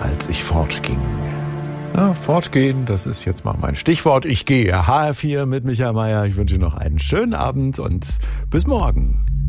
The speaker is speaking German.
als ich fortging. Ja, fortgehen, das ist jetzt mal mein Stichwort. Ich gehe HR4 mit Michael Mayer. Ich wünsche Ihnen noch einen schönen Abend und bis morgen.